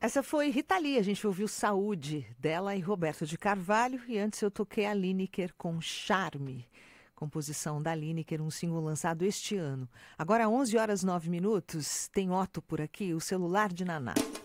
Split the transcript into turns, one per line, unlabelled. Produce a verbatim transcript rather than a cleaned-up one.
Essa foi Rita Lee, a gente ouviu Saúde, dela e Roberto de Carvalho, e antes eu toquei a Lineker com Charme, composição da Lineker, um single lançado este ano. Agora, onze horas e nove minutos, tem Otto por aqui, o celular de Naná.